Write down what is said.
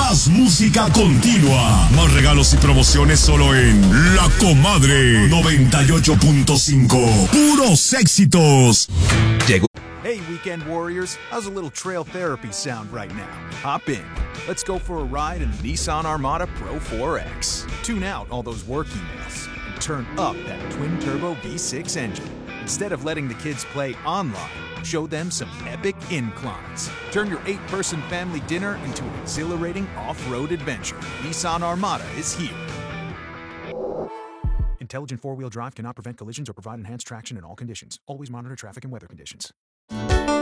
Más música continua. Más regalos y promociones solo en La Comadre 98.5. Puros éxitos. Llegó. Hey, weekend warriors, how's a little trail therapy sound right now? Hop in. Let's go for a ride in the Nissan Armada Pro 4X. Tune out all those work emails and turn up that twin-turbo V6 engine. Instead of letting the kids play online, show them some epic inclines. Turn your 8-person family dinner into an exhilarating off-road adventure. Nissan Armada is here. Intelligent four-wheel drive cannot prevent collisions or provide enhanced traction in all conditions. Always monitor traffic and weather conditions.